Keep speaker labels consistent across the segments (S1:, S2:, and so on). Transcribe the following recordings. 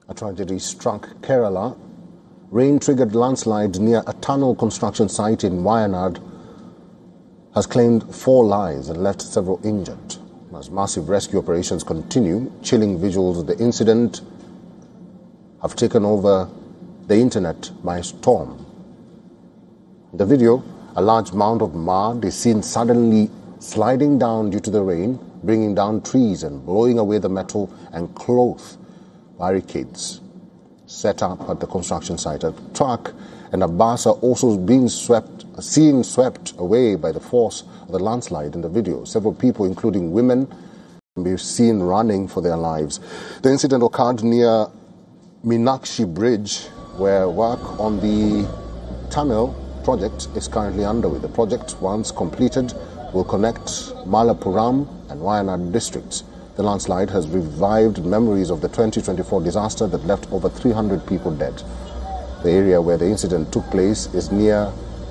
S1: A tragedy struck Kerala. Rain-triggered landslide near a tunnel construction site in Wayanad has claimed 4 lives and left several injured. As massive rescue operations continue, chilling visuals of the incident have taken over the internet by storm. In the video, a large mound of mud is seen suddenly sliding down due to the rain, bringing down trees and blowing away the metal and cloth barricades set up at the construction site. A truck and a bus are also being seen swept away by the force of the landslide in the video. Several people, including women, can be seen running for their lives. The incident occurred near Meenakshi Bridge, where work on the tunnel project is currently underway. The project, once completed, will connect Malappuram and Wayanad districts. The landslide has revived memories of the 2024 disaster that left over 300 people dead. The area where the incident took place is near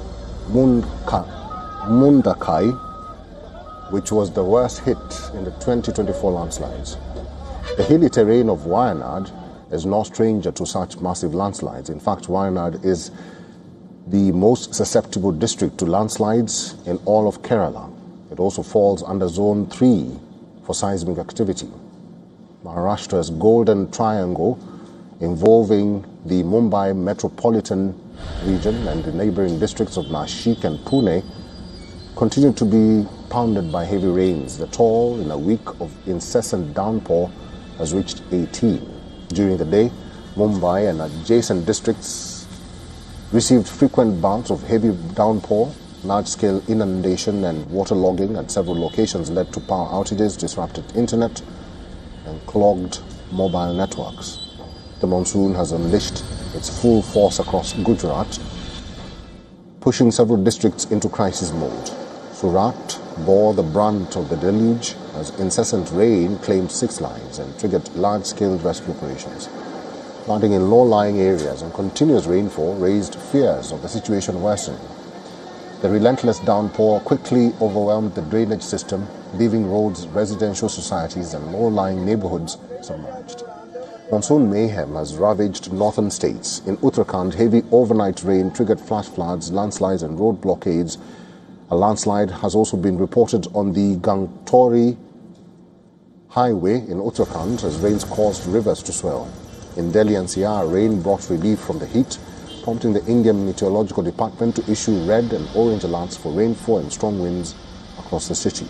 S1: Mundakai, which was the worst hit in the 2024 landslides. The hilly terrain of Wayanad is no stranger to such massive landslides. In fact, Wayanad is the most susceptible district to landslides in all of Kerala. It also falls under Zone 3 for seismic activity. Maharashtra's Golden Triangle, involving the Mumbai metropolitan region and the neighboring districts of Nashik and Pune, continue to be pounded by heavy rains. The toll in a week of incessant downpour has reached 18. During the day, Mumbai and adjacent districts received frequent bouts of heavy downpour. Large-scale inundation and waterlogging at several locations led to power outages, disrupted internet, and clogged mobile networks. The monsoon has unleashed its full force across Gujarat, pushing several districts into crisis mode. Surat bore the brunt of the deluge as incessant rain claimed 6 lives and triggered large-scale rescue operations. Flooding in low-lying areas and continuous rainfall raised fears of the situation worsening. The relentless downpour quickly overwhelmed the drainage system, leaving roads, residential societies and low-lying neighborhoods submerged. Monsoon mayhem has ravaged northern states. In Uttarakhand, heavy overnight rain triggered flash floods, landslides and road blockades. A landslide has also been reported on the Gangtori highway in Uttarakhand as rains caused rivers to swell. In Delhi NCR, rain brought relief from the heat, prompting the Indian Meteorological Department to issue red and orange alerts for rainfall and strong winds across the city.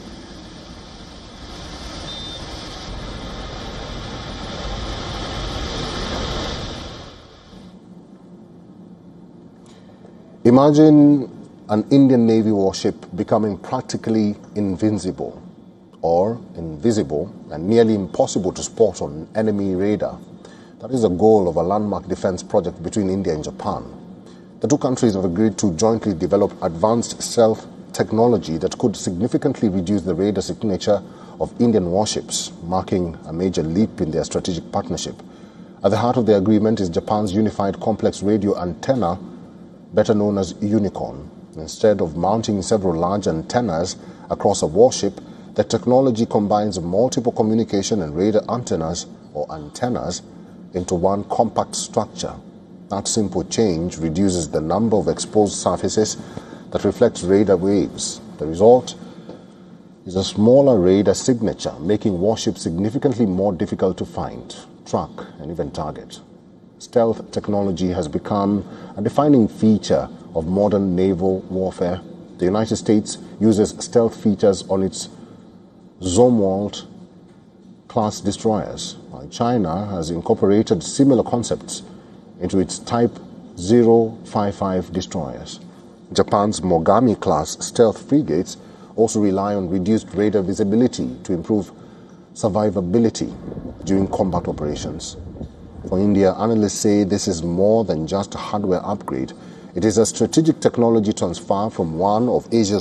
S1: Imagine an Indian Navy warship becoming practically invincible or invisible and nearly impossible to spot on enemy radar. That is the goal of a landmark defense project between India and Japan. The two countries have agreed to jointly develop advanced stealth technology that could significantly reduce the radar signature of Indian warships, marking a major leap in their strategic partnership. At the heart of the agreement is Japan's Unified Complex Radio Antenna, better known as Unicorn. Instead of mounting several large antennas across a warship, the technology combines multiple communication and radar antennas or antennas into one compact structure. That simple change reduces the number of exposed surfaces that reflect radar waves. The result is a smaller radar signature, making warships significantly more difficult to find, track, and even target. Stealth technology has become a defining feature of modern naval warfare. The United States uses stealth features on its Zumwalt class destroyers, while China has incorporated similar concepts into its Type 055 destroyers. Japan's Mogami class stealth frigates also rely on reduced radar visibility to improve survivability during combat operations. For India, analysts say this is more than just a hardware upgrade. It is a strategic technology transfer from one of Asia's